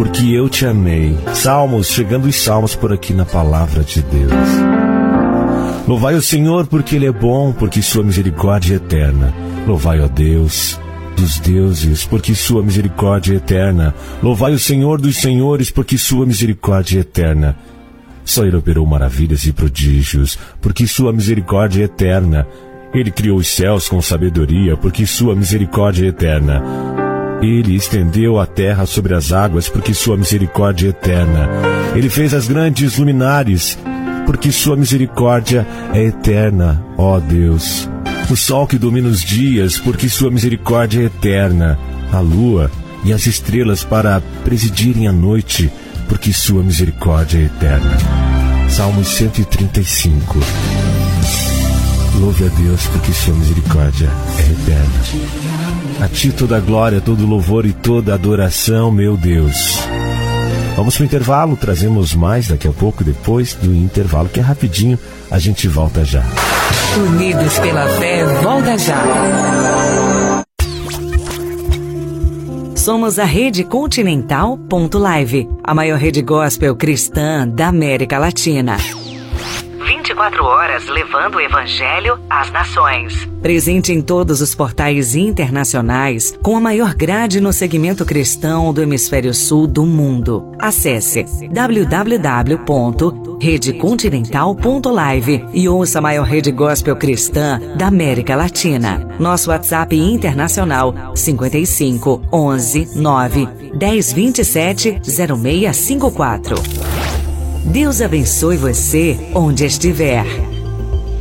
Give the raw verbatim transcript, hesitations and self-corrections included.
porque eu te amei. Salmos, chegando os salmos por aqui na palavra de Deus. Louvai o Senhor porque Ele é bom, porque sua misericórdia é eterna. Louvai, ó Deus dos deuses, porque sua misericórdia é eterna. Louvai o Senhor dos senhores, porque sua misericórdia é eterna. Só Ele operou maravilhas e prodígios, porque sua misericórdia é eterna. Ele criou os céus com sabedoria, porque sua misericórdia é eterna. Ele estendeu a terra sobre as águas, porque sua misericórdia é eterna. Ele fez as grandes luminares, porque sua misericórdia é eterna, ó Deus. O sol que domina os dias, porque sua misericórdia é eterna. A lua e as estrelas para presidirem a noite, porque sua misericórdia é eterna. Salmos cento e trinta e cinco. Louve a Deus, porque sua misericórdia é eterna. A ti toda a glória, todo o louvor e toda a adoração, meu Deus. Vamos para o intervalo, trazemos mais daqui a pouco, depois do intervalo, que é rapidinho, a gente volta já. Unidos pela fé, volta já. Somos a Rede Continental ponto live, a maior rede gospel cristã da América Latina. vinte e quatro horas levando o Evangelho às nações. Presente em todos os portais internacionais, com a maior grade no segmento cristão do hemisfério sul do mundo. Acesse w w w ponto rede continental ponto live e ouça a maior rede gospel cristã da América Latina. Nosso WhatsApp internacional cinco cinco, onze, nove, dez, vinte e sete, zero seis cinco quatro. Deus abençoe você onde estiver.